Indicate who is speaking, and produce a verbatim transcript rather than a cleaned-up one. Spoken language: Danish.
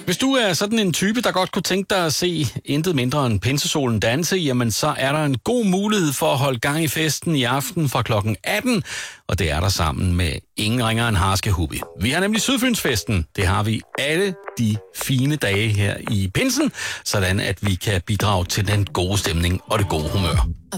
Speaker 1: Hvis du er sådan en type, der godt kunne tænke dig at se intet mindre end pinsesolen danse, jamen så er der en god mulighed for at holde gang i festen i aften fra klokken atten, og det er der sammen med ingen ringer end Harske Hubi. Vi har nemlig Sydfynsfesten. Det har vi alle de fine dage her i pinsen, sådan at vi kan bidrage til den gode stemning og det gode humør.